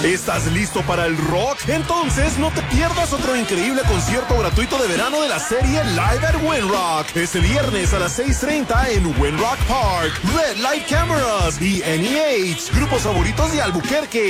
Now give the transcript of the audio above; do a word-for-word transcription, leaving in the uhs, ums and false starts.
¿Estás listo para el rock? Entonces no te pierdas otro increíble concierto gratuito de verano de la serie Live at Winrock. Este viernes a las seis treinta en Winrock Park. Red Light Cameras y N E H, grupos favoritos de Albuquerque.